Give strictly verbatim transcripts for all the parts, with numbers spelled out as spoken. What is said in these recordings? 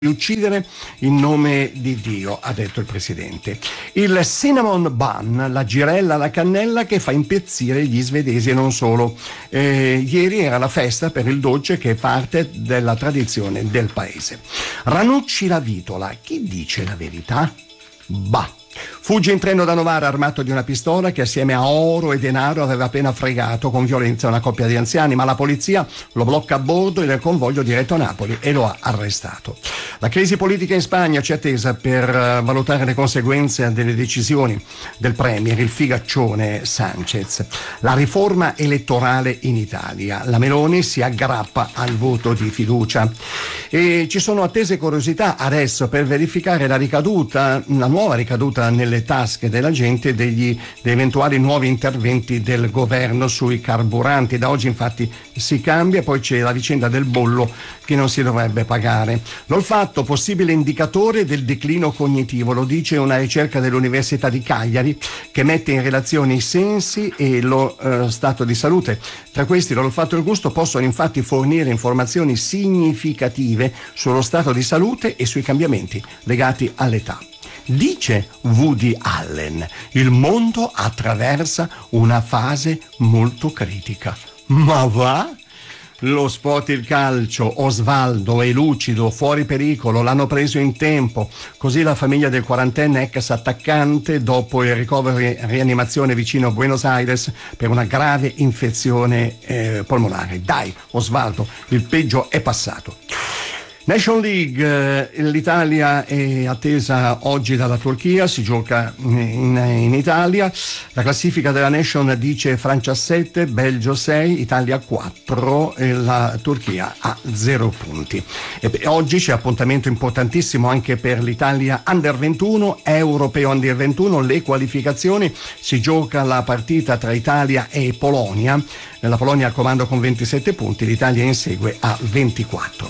uccidere in nome di Dio, ha detto il presidente. Il cinnamon bun, la girella alla cannella che fa impazzire gli svedesi e non solo. Eh, ieri era la festa per il dolce che è parte della tradizione del paese. Ranucci la vitola, chi dice la verità? Bah. Fugge in treno da Novara armato di una pistola che assieme a oro e denaro aveva appena fregato con violenza una coppia di anziani, ma la polizia lo blocca a bordo e nel convoglio diretto a Napoli e lo ha arrestato. La crisi politica in Spagna c'è attesa per uh, valutare le conseguenze delle decisioni del premier, il figaccione Sanchez. La riforma elettorale in Italia. La Meloni si aggrappa al voto di fiducia e ci sono attese curiosità adesso per verificare la ricaduta, la nuova ricaduta nelle tasche della gente degli, degli eventuali nuovi interventi del governo sui carburanti. Da oggi infatti si cambia, poi c'è la vicenda del bollo che non si dovrebbe pagare. L'olfatto, possibile indicatore del declino cognitivo, lo dice una ricerca dell'Università di Cagliari che mette in relazione i sensi e lo eh, stato di salute. Tra questi l'olfatto e il gusto possono infatti fornire informazioni significative sullo stato di salute e sui cambiamenti legati all'età. Dice Woody Allen, il mondo attraversa una fase molto critica. Ma va? Lo sport il calcio, Osvaldo è lucido, fuori pericolo, l'hanno preso in tempo. Così la famiglia del quarantenne ex attaccante dopo il ricovero in rianimazione vicino a Buenos Aires per una grave infezione eh, polmonare. Dai, Osvaldo, il peggio è passato. Nation League, l'Italia è attesa oggi dalla Turchia, si gioca in, in Italia. La classifica della Nation dice Francia sette, Belgio sei, Italia quattro e la Turchia ha zero punti. E oggi c'è appuntamento importantissimo anche per l'Italia Under ventuno, Europeo Under ventuno, le qualificazioni. Si gioca la partita tra Italia e Polonia. La Polonia al comando con ventisette punti, l'Italia insegue a ventiquattro.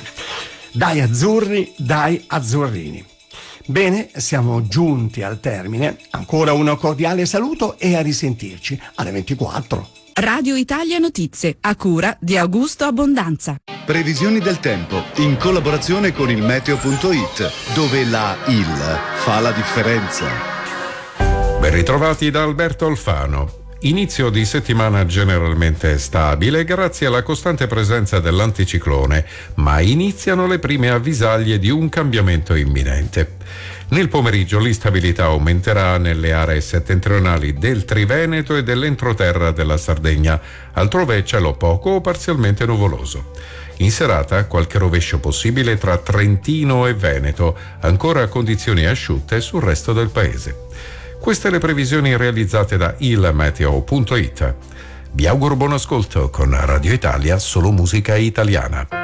Dai azzurri, dai azzurrini. Bene, siamo giunti al termine. Ancora un cordiale saluto e a risentirci alle ventiquattro. Radio Italia Notizie, a cura di Augusto Abbondanza. Previsioni del tempo, in collaborazione con il meteo punto it, dove la I L fa la differenza. Ben ritrovati da Alberto Alfano. Inizio di settimana generalmente stabile grazie alla costante presenza dell'anticiclone, ma iniziano le prime avvisaglie di un cambiamento imminente. Nel pomeriggio l'instabilità aumenterà nelle aree settentrionali del Triveneto e dell'entroterra della Sardegna, altrove cielo poco o parzialmente nuvoloso. In serata qualche rovescio possibile tra Trentino e Veneto, ancora condizioni asciutte sul resto del paese. Queste le previsioni realizzate da il meteo punto it. Vi auguro buon ascolto con Radio Italia, solo musica italiana.